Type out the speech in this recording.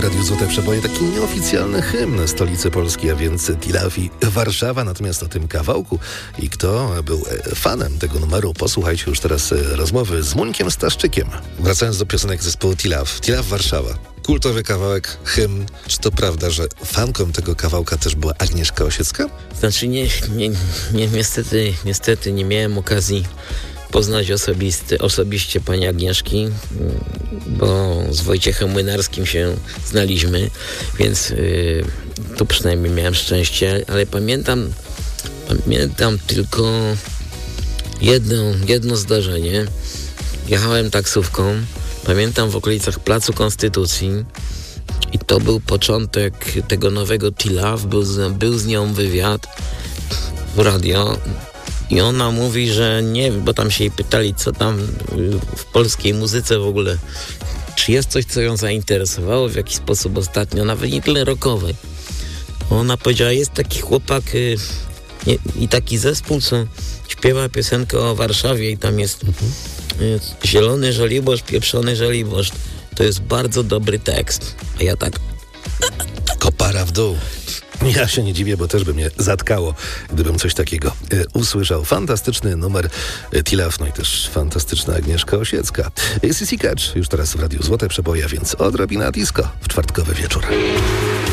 Radiu Złote Przeboje taki nieoficjalny hymn stolicy Polski, a więc Tilaw i Warszawa. Natomiast o tym kawałku i kto był fanem tego numeru, posłuchajcie już teraz rozmowy z Mońkiem Staszczykiem. Wracając do piosenek zespołu Tilaw. Tilaw Warszawa. Kultowy kawałek, hymn. Czy to prawda, że fanką tego kawałka też była Agnieszka Osiecka? Znaczy niestety nie miałem okazji poznać osobiście pani Agnieszki, bo z Wojciechem Młynarskim się znaliśmy, więc tu przynajmniej miałem szczęście, ale pamiętam tylko jedno zdarzenie. Jechałem taksówką, pamiętam w okolicach Placu Konstytucji i to był początek tego nowego Tilaw, był z nią wywiad w radio. I ona mówi, że nie, bo tam się jej pytali, co tam w polskiej muzyce w ogóle, czy jest coś, co ją zainteresowało w jakiś sposób ostatnio, nawet nie tyle rockowej. Ona powiedziała, jest taki chłopak i taki zespół, co śpiewa piosenkę o Warszawie i tam jest zielony żoliborz, pieprzony żoliborz. To jest bardzo dobry tekst. A ja tak... Kopara w dół. Ja się nie dziwię, bo też by mnie zatkało, gdybym coś takiego usłyszał. Fantastyczny numer Tilaw, no i też fantastyczna Agnieszka Osiecka. CC Catch już teraz w Radiu Złote Przeboje, więc odrobina disco w czwartkowy wieczór.